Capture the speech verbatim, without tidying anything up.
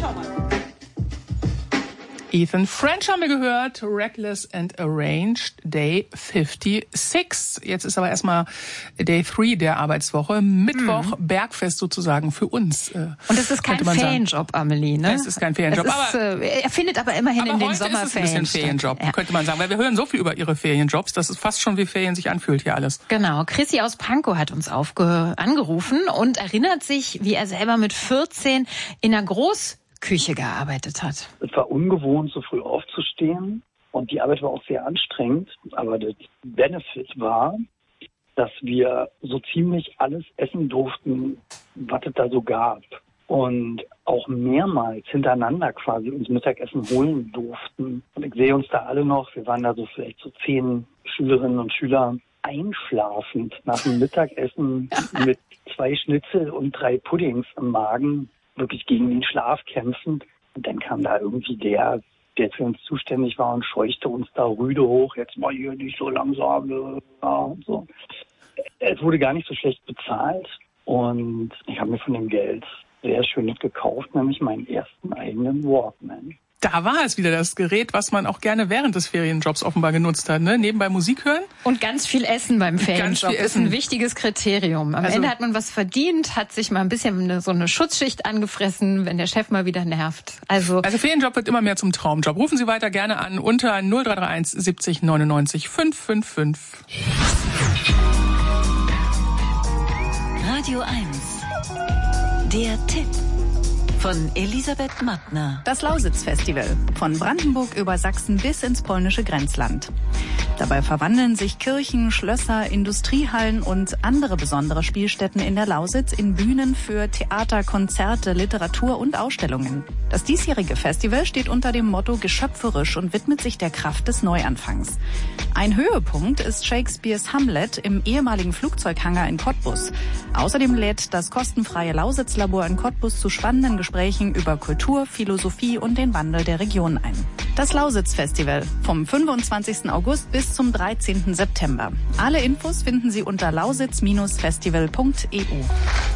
Schau mal. Ethan French haben wir gehört, Reckless and Arranged, Day sechsundfünfzig. Jetzt ist aber erstmal Day drei der Arbeitswoche, Mittwoch, mhm. Bergfest sozusagen für uns. Und es ist kein Ferienjob, Amelie, ne? Es ist kein Ferienjob. Es ist, aber, äh, er findet aber immerhin aber in den heute Sommerferien ist es ein bisschen Ferienjob, ja. könnte man sagen, weil wir hören so viel über ihre Ferienjobs, dass es fast schon wie Ferien sich anfühlt hier alles. Genau, Chrissy aus Pankow hat uns aufge- angerufen und erinnert sich, wie er selber mit vierzehn in einer Groß Küche gearbeitet hat. Es war ungewohnt, so früh aufzustehen und die Arbeit war auch sehr anstrengend, aber der Benefit war, dass wir so ziemlich alles essen durften, was es da so gab und auch mehrmals hintereinander quasi uns Mittagessen holen durften. Und ich sehe uns da alle noch, wir waren da so vielleicht so zehn Schülerinnen und Schüler einschlafend nach dem Mittagessen mit zwei Schnitzel und drei Puddings im Magen, wirklich gegen den Schlaf kämpfend. Und dann kam da irgendwie der, der für uns zuständig war und scheuchte uns da rüde hoch, jetzt mal hier nicht so langsam. Ja, und so. Es wurde gar nicht so schlecht bezahlt und ich habe mir von dem Geld sehr schön gekauft, nämlich meinen ersten eigenen Walkman. Da war es wieder, das Gerät, was man auch gerne während des Ferienjobs offenbar genutzt hat. Ne? Nebenbei Musik hören. Und ganz viel Essen beim Ferienjob ist ein wichtiges Kriterium. Am also, Ende hat man was verdient, hat sich mal ein bisschen eine, so eine Schutzschicht angefressen, wenn der Chef mal wieder nervt. Also, also Ferienjob wird immer mehr zum Traumjob. Rufen Sie weiter gerne an unter null drei drei eins siebzig neunundneunzig fünf fünf fünf. Radio eins. Der Tipp. Von Elisabeth Mattner. Das Lausitz-Festival. Von Brandenburg über Sachsen bis ins polnische Grenzland. Dabei verwandeln sich Kirchen, Schlösser, Industriehallen und andere besondere Spielstätten in der Lausitz in Bühnen für Theater, Konzerte, Literatur und Ausstellungen. Das diesjährige Festival steht unter dem Motto geschöpferisch und widmet sich der Kraft des Neuanfangs. Ein Höhepunkt ist Shakespeares Hamlet im ehemaligen Flugzeughangar in Cottbus. Außerdem lädt das kostenfreie Lausitz-Labor in Cottbus zu spannenden Gesprächen über Kultur, Philosophie und den Wandel der Region ein. Das Lausitz-Festival vom fünfundzwanzigsten August bis zum dreizehnten September. Alle Infos finden Sie unter lausitz Bindestrich festival Punkt e u.